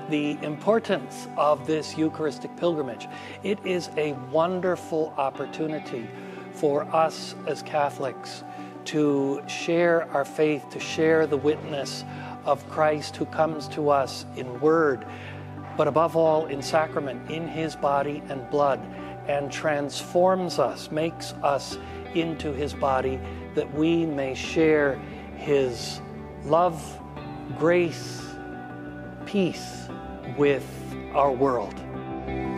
the importance of this Eucharistic pilgrimage. It is a wonderful opportunity for us as Catholics to share our faith, to share the witness of Christ who comes to us in word, but above all in sacrament, in his body and blood, and transforms us, makes us into his body, that we may share his love, grace, peace with our world.